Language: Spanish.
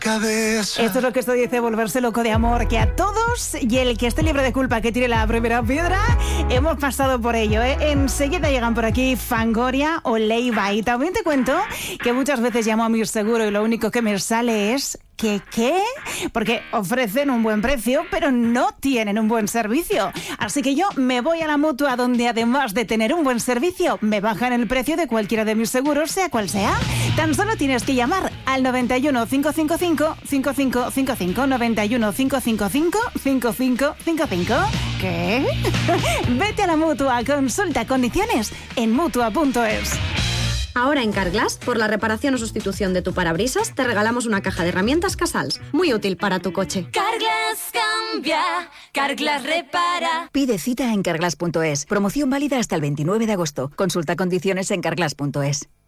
cabeza. Esto es lo que esto dice volverse loco de amor, que a todos, y el que esté libre de culpa que tire la primera piedra, hemos pasado por ello, ¿eh? Enseguida llegan por aquí Fangoria o Leiva. Y también te cuento que muchas veces llamo a mi seguro y lo único que me sale es ¿Qué? Porque ofrecen un buen precio, pero no tienen un buen servicio. Así que yo me voy a la Mutua, donde además de tener un buen servicio, me bajan el precio de cualquiera de mis seguros, sea cual sea. Tan solo tienes que llamar al 91 555 5555, 91 555 5555. ¿Qué? Vete a la Mutua, consulta condiciones en Mutua.es. Ahora en Carglass, por la reparación o sustitución de tu parabrisas, te regalamos una caja de herramientas Casals, muy útil para tu coche. Carglass cambia, Carglass repara. Pide cita en Carglass.es. Promoción válida hasta el 29 de agosto. Consulta condiciones en Carglass.es.